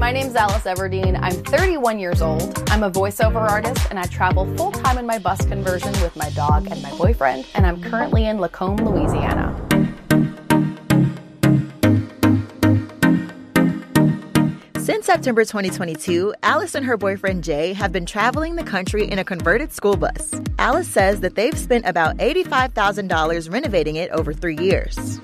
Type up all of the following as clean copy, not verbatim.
My name's Alice Everdeen. I'm 31 years old. I'm a voiceover artist, and I travel full-time in my bus conversion with my dog and my boyfriend, and I'm currently in Lacombe, Louisiana. Since September 2022, Alice and her boyfriend Jay have been traveling the country in a converted school bus. Alice says that they've spent about $85,000 renovating it over 3 years.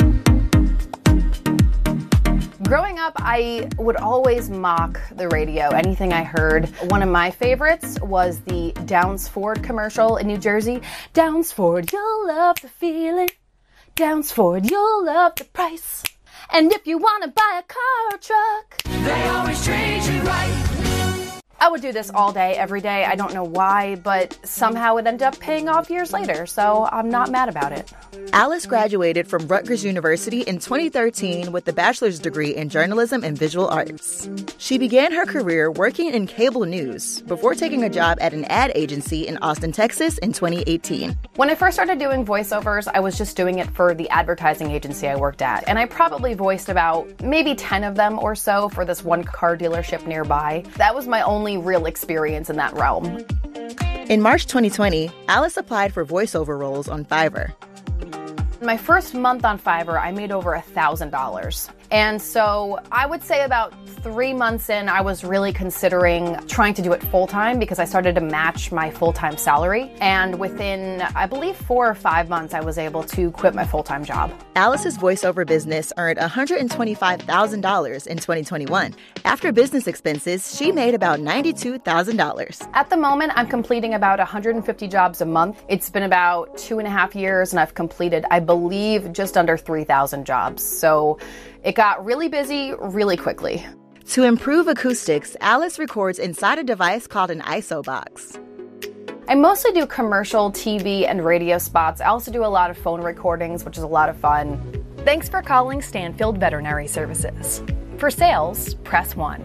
Growing up, I would always mock the radio, anything I heard. One of my favorites was the Downs Ford commercial in New Jersey. Downs Ford, you'll love the feeling. Downs Ford, you'll love the price. And if you want to buy a car or truck, they always treat you right. I would do this all day, every day. I don't know why, but somehow it ended up paying off years later, so I'm not mad about it. Alice graduated from Rutgers University in 2013 with a bachelor's degree in journalism and visual arts. She began her career working in cable news before taking a job at an ad agency in Austin, Texas in 2018. When I first started doing voiceovers, I was just doing it for the advertising agency I worked at, and I probably voiced about maybe 10 of them or so for this one car dealership nearby. That was my only real experience in that realm. In March 2020, Alice applied for voiceover roles on Fiverr. My first month on Fiverr, I made over $1,000. And so I would say about 3 months in, I was really considering trying to do it full-time because I started to match my full-time salary. And within, I believe, 4 or 5 months, I was able to quit my full-time job. Alice's voiceover business earned $125,000 in 2021. After business expenses, she made about $92,000. At the moment, I'm completing about 150 jobs a month. It's been about 2.5 years, and I've completed, I believe, just under 3,000 jobs. So it got really busy really quickly. To improve acoustics, Alice records inside a device called an ISO box. I mostly do commercial, TV, and radio spots. I also do a lot of phone recordings, which is a lot of fun. Thanks for calling Stanfield Veterinary Services. For sales, press 1.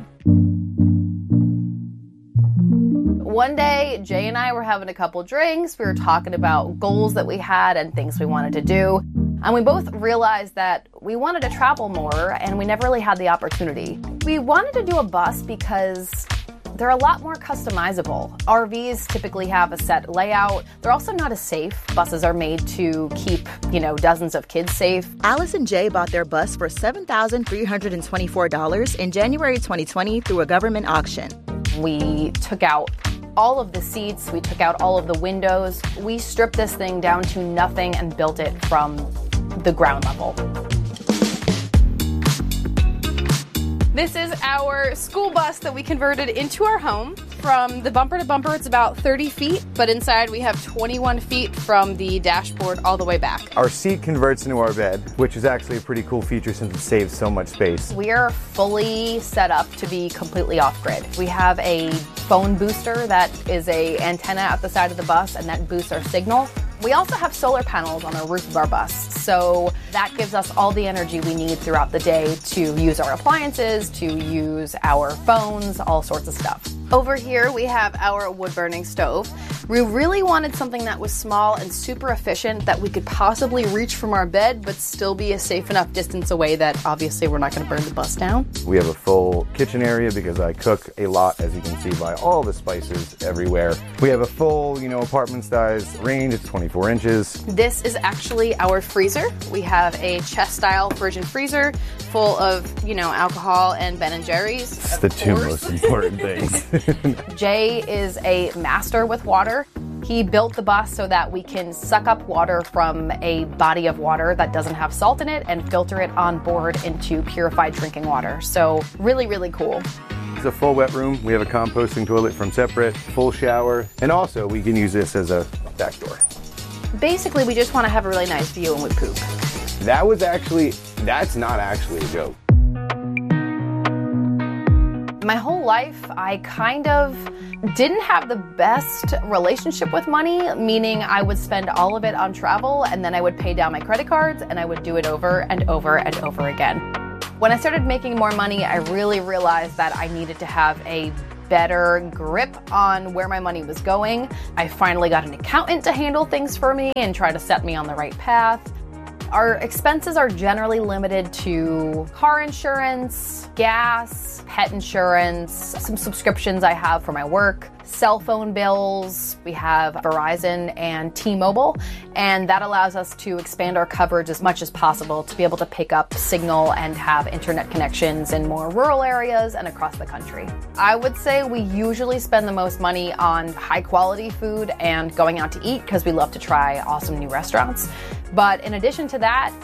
One day, Jay and I were having a couple drinks. We were talking about goals that we had and things we wanted to do. And we both realized that we wanted to travel more, and we never really had the opportunity. We wanted to do a bus because they're a lot more customizable. RVs typically have a set layout. They're also not as safe. Buses are made to keep, dozens of kids safe. Alice and Jay bought their bus for $7,324 in January 2020 through a government auction. We took out all of the seats. We took out all of the windows. We stripped this thing down to nothing and built it from the ground level. This is our school bus that we converted into our home. From the bumper to bumper, it's about 30 feet, but inside we have 21 feet from the dashboard all the way back. Our seat converts into our bed, which is actually a pretty cool feature since it saves so much space. We are fully set up to be completely off-grid. We have a phone booster that is an antenna at the side of the bus, and that boosts our signal. We also have solar panels on the roof of our bus, so that gives us all the energy we need throughout the day to use our appliances, to use our phones, all sorts of stuff. Over here, we have our wood-burning stove. We really wanted something that was small and super efficient that we could possibly reach from our bed, but still be a safe enough distance away that obviously we're not going to burn the bus down. We have a full kitchen area because I cook a lot, as you can see by all the spices everywhere. We have a full, apartment-sized range. It's 24 inches. This is actually our freezer. We have a chest-style Frisian freezer full of, alcohol and Ben & Jerry's. It's the two most important things. Jay is a master with water. He built the bus so that we can suck up water from a body of water that doesn't have salt in it and filter it on board into purified drinking water. So really, really cool. It's a full wet room. We have a composting toilet from separate, full shower, and also we can use this as a back door. Basically, we just want to have a really nice view when we poop. That's not actually a joke. My whole life, I kind of didn't have the best relationship with money, meaning I would spend all of it on travel and then I would pay down my credit cards and I would do it over and over and over again. When I started making more money, I really realized that I needed to have a better grip on where my money was going. I finally got an accountant to handle things for me and try to set me on the right path. Our expenses are generally limited to car insurance, gas, pet insurance, some subscriptions I have for my work, cell phone bills. We have Verizon and T-Mobile, and that allows us to expand our coverage as much as possible to be able to pick up signal and have internet connections in more rural areas and across the country. I would say we usually spend the most money on high quality food and going out to eat because we love to try awesome new restaurants. But in addition to that,